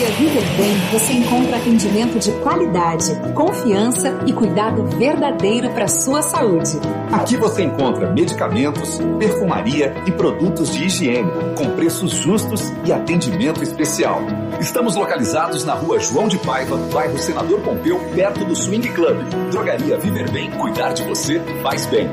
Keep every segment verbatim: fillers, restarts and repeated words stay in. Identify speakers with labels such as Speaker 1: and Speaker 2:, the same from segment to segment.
Speaker 1: Drogaria Viver Bem você encontra atendimento de qualidade, confiança e cuidado verdadeiro para sua saúde.
Speaker 2: Aqui você encontra medicamentos, perfumaria e produtos de higiene, com preços justos e atendimento especial. Estamos localizados na rua João de Paiva, bairro Senador Pompeu, perto do Swing Club. Drogaria Viver Bem, cuidar de você faz bem.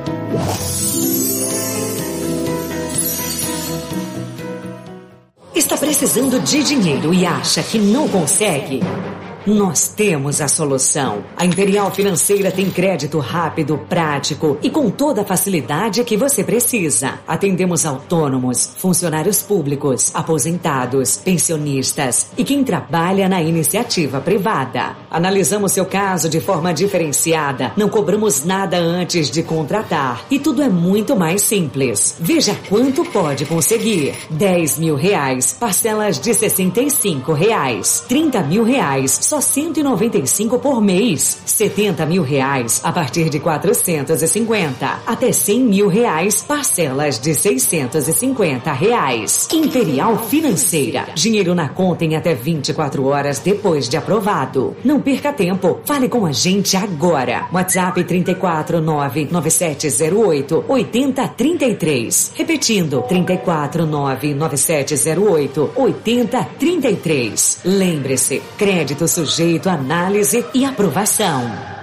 Speaker 3: Está precisando de dinheiro e acha que não consegue? Nós temos a solução. A Imperial Financeira tem crédito rápido, prático e com toda a facilidade que você precisa. Atendemos autônomos, funcionários públicos, aposentados, pensionistas e quem trabalha na iniciativa privada. Analisamos seu caso de forma diferenciada, não cobramos nada antes de contratar e tudo é muito mais simples. Veja quanto pode conseguir. dez mil reais, parcelas de sessenta e cinco reais. trinta mil reais, só cento e noventa e cinco por mês. setenta mil reais a partir de quatrocentos e cinquenta. Até cem mil reais, parcelas de seiscentos e cinquenta reais. Imperial Financeira. Dinheiro na conta em até vinte e quatro horas depois de aprovado. Não perca tempo. Fale com a gente agora. WhatsApp trinta e quatro, nove nove sete zero oito, oito zero três três. Repetindo, trinta e quatro, nove nove sete zero oito, oito zero três três. Lembre-se, crédito sujeito à análise e aprovação.